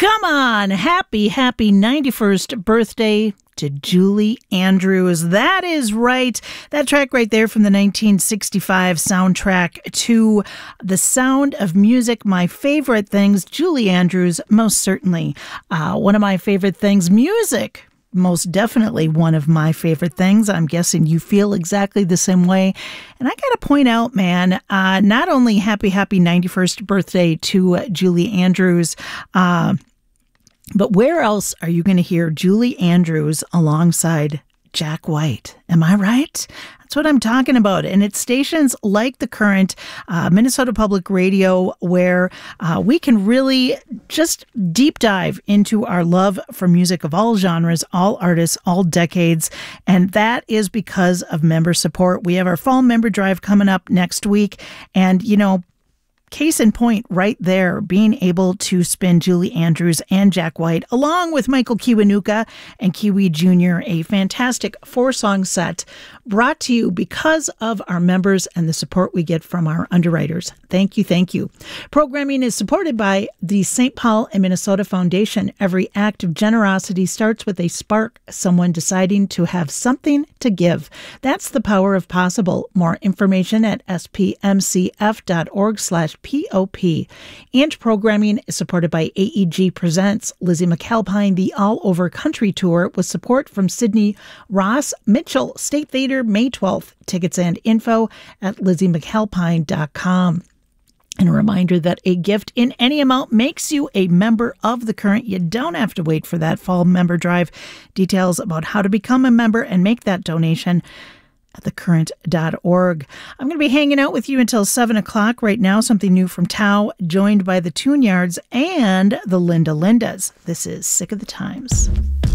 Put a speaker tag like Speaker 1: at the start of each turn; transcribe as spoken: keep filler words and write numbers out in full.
Speaker 1: Come on, happy, happy ninety-first birthday to Julie Andrews. That is right. That track right there from the nineteen sixty-five soundtrack to The Sound of Music, My Favorite Things. Julie Andrews, most certainly uh, one of my favorite things. Music, most definitely one of my favorite things. I'm guessing you feel exactly the same way. And I got to point out, man, uh, not only happy, happy ninety-first birthday to uh, Julie Andrews, uh, but where else are you going to hear Julie Andrews alongside Jack White? Am I right? That's what I'm talking about. And it's stations like The Current, uh, Minnesota Public Radio, where uh, we can really just deep dive into our love for music of all genres, all artists, all decades. And that is because of member support. We have our fall member drive coming up next week. And, you know, case in point right there, being able to spin Julie Andrews and Jack White along with Michael Kiwanuka and Kiwi Junior, a fantastic four-song set brought to you because of our members and the support we get from our underwriters. Thank you, thank you. Programming is supported by the Saint Paul and Minnesota Foundation. Every act of generosity starts with a spark, someone deciding to have something to give. That's the power of possible. More information at spmcf.org slash POP. And programming is supported by A E G Presents Lizzie McAlpine, the All Over Country Tour, with support from Sydney Ross Mitchell State Theater, May twelfth. Tickets and info at lizzie mcalpine dot com. And a reminder that a gift in any amount makes you a member of The Current. You don't have to wait for that fall member drive. Details about how to become a member and make that donation at the current dot org. I'm going to be hanging out with you until seven o'clock. Right now, something new from Tao, joined by the Tune Yards and the Linda Lindas. This is Sick of the Times.